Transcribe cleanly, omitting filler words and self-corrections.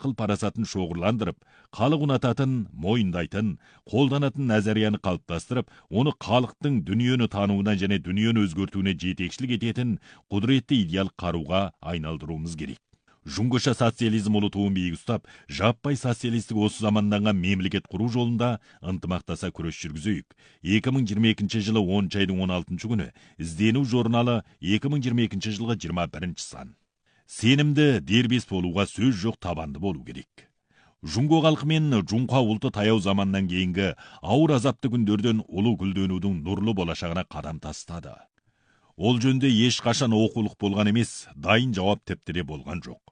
ақыл парасатын шоғырландырып, халық ұнататын, мойындайтын, қолданатын назарияны қалыптастырып, оны халықтың дүниені тануына және дүниені өзгертуіне жетекшілік ететін құдіретті идеал қаруға айналдыруымыз керек. Жұңғыша социализм ұлы туын биік ұстап, жаппай социалистік осы заманданған мемлекет құру жолында ынтымақтаса күрес жүргізейік. 2022 жылы 10 айдың 16 күні іздену журналы 2022 жылғы 21 сан. Сенімді дербес болуға сөз жоқ, табанды болу керек. Жұңго халқы мен жұңқа ұлты таяу заманнан кейінгі ауыр азапты күндерден ұлы гүлденудің нұрлы болашағына қадам тастады. Ол жөнде ешқашан оқулық болған емес, дайын жауап тіпті де болған жоқ.